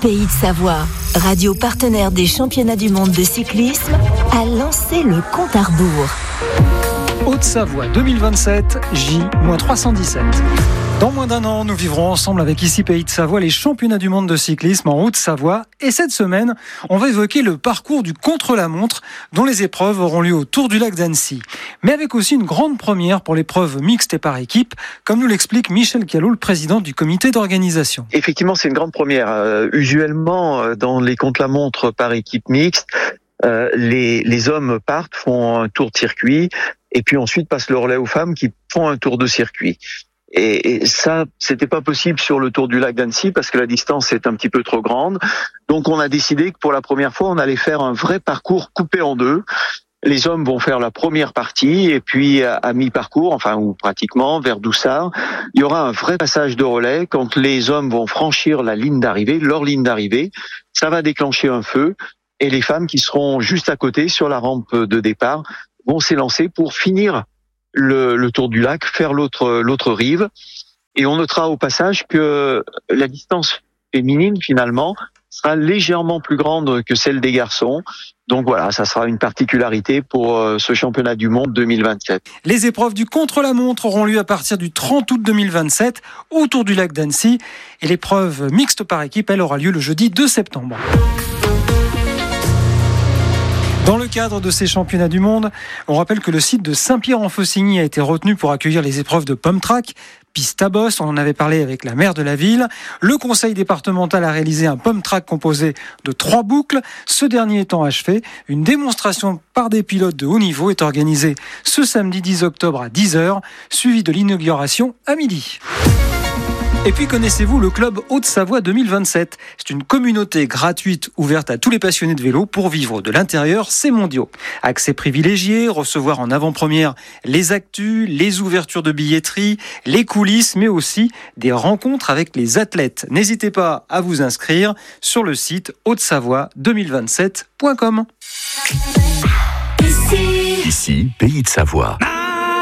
Pays de Savoie, radio partenaire des championnats du monde de cyclisme, a lancé le compte à rebours. Haute-Savoie 2027, J-317. Dans moins d'un an, nous vivrons ensemble avec ici Pays de Savoie les championnats du monde de cyclisme en Haute-Savoie. Et cette semaine, on va évoquer le parcours du contre-la-montre dont les épreuves auront lieu autour du lac d'Annecy. Mais avec aussi une grande première pour l'épreuve mixte et par équipe, comme nous l'explique Michel Callot, le président du comité d'organisation. Effectivement, c'est une grande première. Usuellement, dans les contre-la-montre par équipe mixte, les hommes partent, font un tour de circuit et puis ensuite passent le relais aux femmes qui font un tour de circuit. Et ça, c'était pas possible sur le Tour du lac d'Annecy parce que la distance est un petit peu trop grande. Donc on a décidé que pour la première fois, on allait faire un vrai parcours coupé en deux. Les hommes vont faire la première partie et puis à mi-parcours, ou pratiquement vers Doussard, il y aura un vrai passage de relais. Quand les hommes vont franchir la ligne d'arrivée, leur ligne d'arrivée, ça va déclencher un feu et les femmes qui seront juste à côté sur la rampe de départ vont s'élancer pour finir le tour du lac, faire l'autre rive. Et on notera au passage que la distance féminine, finalement, sera légèrement plus grande que celle des garçons. Donc voilà, ça sera une particularité pour ce championnat du monde 2027. Les épreuves du contre-la-montre auront lieu à partir du 30 août 2027 autour du lac d'Annecy. Et l'épreuve mixte par équipe, elle aura lieu le jeudi 2 septembre. Dans le cadre de ces championnats du monde, on rappelle que le site de Saint-Pierre-en-Faucigny a été retenu pour accueillir les épreuves de pump track, piste à bosse, on en avait parlé avec la maire de la ville. Le conseil départemental a réalisé un pump track composé de 3 boucles. Ce dernier étant achevé, une démonstration par des pilotes de haut niveau est organisée ce samedi 10 octobre à 10h, suivi de l'inauguration à midi. Et puis connaissez-vous le club Haute-Savoie 2027 ? C'est une communauté gratuite ouverte à tous les passionnés de vélo pour vivre de l'intérieur ces mondiaux. Accès privilégié, recevoir en avant-première les actus, les ouvertures de billetterie, les coulisses, mais aussi des rencontres avec les athlètes. N'hésitez pas à vous inscrire sur le site hautesavoie2027.com. Ici, Pays de Savoie.